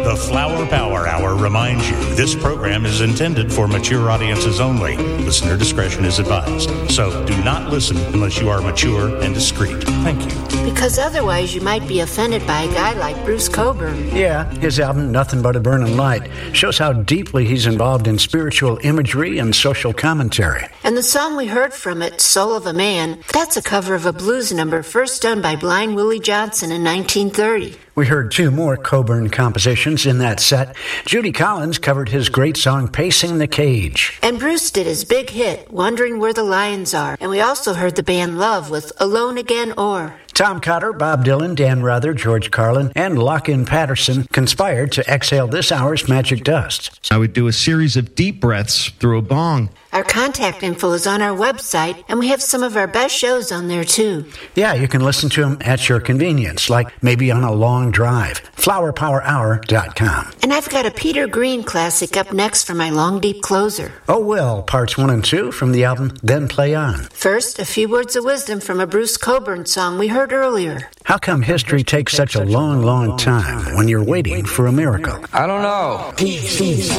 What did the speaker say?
The Flower Power Hour reminds you this program is intended for mature audiences only. Listener discretion is advised. So do not listen unless you are mature and discreet. Thank you. Because otherwise you might be offended by a guy like Bruce Cockburn. Yeah, his album, Nothing But a Burning Light, shows how deeply he's involved in spiritual imagery and social commentary. And the song we heard from it, Soul of a Man, that's a cover of a blues number first done by Blind Willie Johnson in 1930. We heard two more Cockburn compositions in that set. Judy Collins covered his great song, Pacing the Cage. And Bruce did his big hit, Wondering Where the Lions Are. And we also heard the band Love with Alone Again Or. Tom Cotter, Bob Dylan, Dan Rather, George Carlin, and Lock-In Patterson conspired to exhale this hour's magic dust. I would do a series of deep breaths through a bong. Our contact info is on our website, and we have some of our best shows on there, too. Yeah, you can listen to them at your convenience, like maybe on a long drive. FlowerPowerHour.com. And I've got a Peter Green classic up next for my long, deep closer. Oh, well, parts 1 and 2 from the album Then Play On. First, a few words of wisdom from a Bruce Cockburn song we heard earlier. How come history takes such a long, long time when you're waiting for a miracle? I don't know. Peace.